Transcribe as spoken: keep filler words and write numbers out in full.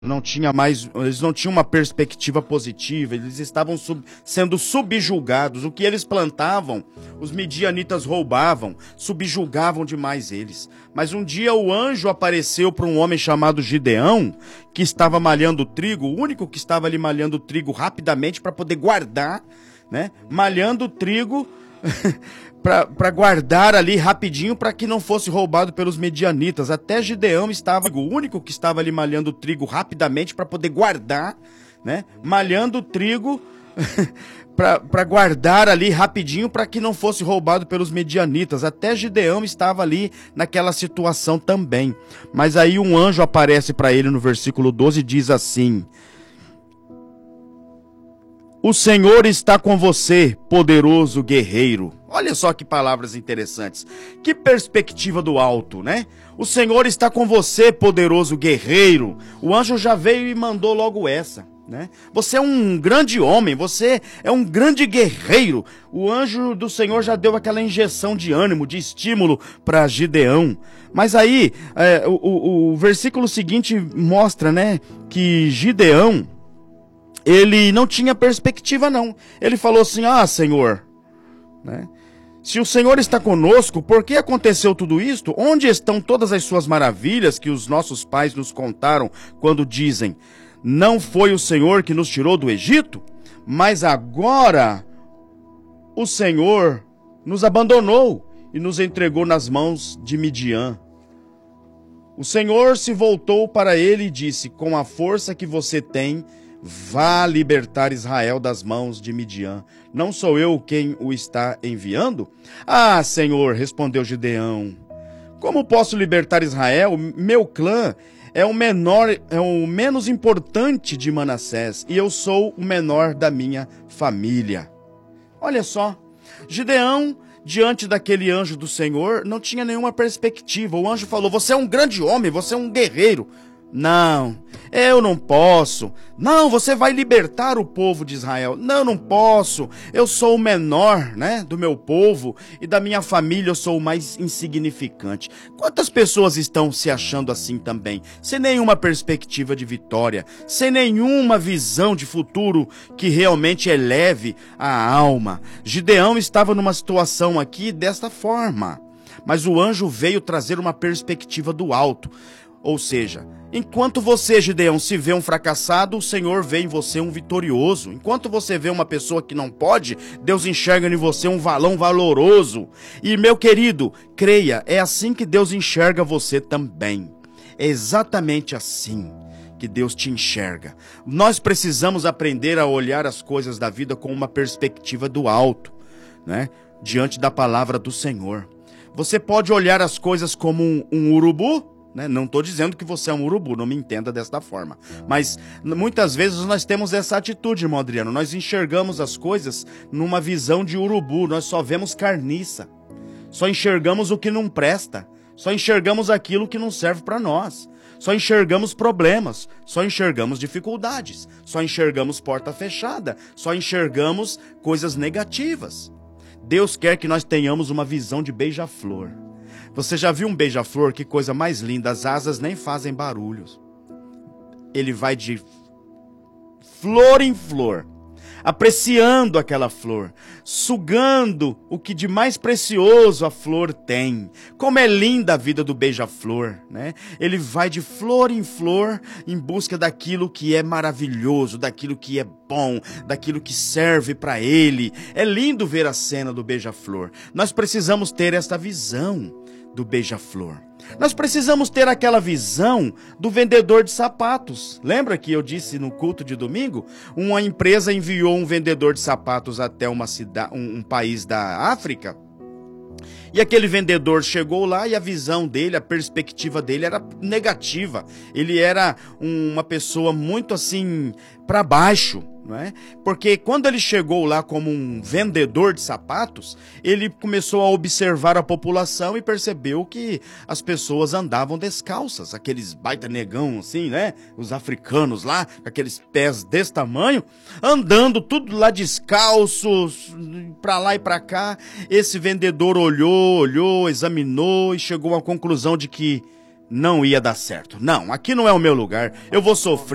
não tinha mais, eles não tinham uma perspectiva positiva, eles estavam sub, sendo subjugados. O que eles plantavam, os midianitas roubavam, subjugavam demais eles. Mas um dia o anjo apareceu para um homem chamado Gideão, que estava malhando trigo, o único que estava ali malhando trigo rapidamente para poder guardar, né? Malhando trigo para guardar ali rapidinho para que não fosse roubado pelos medianitas. Até Gideão estava o único que estava ali malhando trigo rapidamente para poder guardar, né? Malhando trigo para guardar ali rapidinho para que não fosse roubado pelos medianitas. Até Gideão estava ali naquela situação também. Mas aí um anjo aparece para ele no versículo doze e diz assim: o Senhor está com você, poderoso guerreiro. Olha só que palavras interessantes. Que perspectiva do alto, né? O Senhor está com você, poderoso guerreiro. O anjo já veio e mandou logo essa, né? Você é um grande homem, você é um grande guerreiro. O anjo do Senhor já deu aquela injeção de ânimo, de estímulo para Gideão. Mas aí, é, o, o, o versículo seguinte mostra, né, que Gideão, ele não tinha perspectiva não. Ele falou assim: ah, Senhor, né? Se o Senhor está conosco, por que aconteceu tudo isto? Onde estão todas as suas maravilhas que os nossos pais nos contaram quando dizem: não foi o Senhor que nos tirou do Egito? Mas agora o Senhor nos abandonou e nos entregou nas mãos de Midian. O Senhor se voltou para ele e disse: com a força que você tem, vá libertar Israel das mãos de Midian. Não sou eu quem o está enviando? Ah, Senhor, respondeu Gideão, como posso libertar Israel? Meu clã é o menor, é o menos importante de Manassés, e eu sou o menor da minha família. Olha só, Gideão, diante daquele anjo do Senhor, não tinha nenhuma perspectiva. O anjo falou: você é um grande homem, você é um guerreiro. Não, eu não posso. Não, você vai libertar o povo de Israel. Não, não posso. Eu sou o menor, né, do meu povo, e da minha família eu sou o mais insignificante. Quantas pessoas estão se achando assim também, sem nenhuma perspectiva de vitória, sem nenhuma visão de futuro que realmente eleve a alma? Gideão estava numa situação aqui desta forma, mas o anjo veio trazer uma perspectiva do alto. Ou seja, enquanto você, Gideão, se vê um fracassado, o Senhor vê em você um vitorioso. Enquanto você vê uma pessoa que não pode, Deus enxerga em você um valão valoroso. E, meu querido, creia, é assim que Deus enxerga você também. É exatamente assim que Deus te enxerga. Nós precisamos aprender a olhar as coisas da vida com uma perspectiva do alto, né? Diante da palavra do Senhor. Você pode olhar as coisas como um, um urubu, né? Não estou dizendo que você é um urubu, não me entenda desta forma. Mas muitas vezes nós temos essa atitude, irmão Adriano. Nós enxergamos as coisas numa visão de urubu. Nós só vemos carniça. Só enxergamos o que não presta. Só enxergamos aquilo que não serve para nós. Só enxergamos problemas. Só enxergamos dificuldades. Só enxergamos porta fechada. Só enxergamos coisas negativas. Deus quer que nós tenhamos uma visão de beija-flor. Você já viu um beija-flor? Que coisa mais linda, as asas nem fazem barulhos. Ele vai de flor em flor, apreciando aquela flor, sugando o que de mais precioso a flor tem. Como é linda a vida do beija-flor, né? Ele vai de flor em flor em busca daquilo que é maravilhoso, daquilo que é bom, daquilo que serve para ele. É lindo ver a cena do beija-flor. Nós precisamos ter esta visão do beija-flor. Nós precisamos ter aquela visão do vendedor de sapatos. Lembra que eu disse no culto de domingo? Uma empresa enviou um vendedor de sapatos até uma cidade, um, um país da África. E aquele vendedor chegou lá e a visão dele, a perspectiva dele era negativa. Ele era um, uma pessoa muito assim para baixo, não é? Porque quando ele chegou lá como um vendedor de sapatos, ele começou a observar a população e percebeu que as pessoas andavam descalças, aqueles baita negão assim, né? Os africanos lá, com aqueles pés desse tamanho, andando tudo lá descalços, pra lá e pra cá. Esse vendedor olhou, olhou, examinou e chegou à conclusão de que não ia dar certo. Não, aqui não é o meu lugar, eu vou sofrer.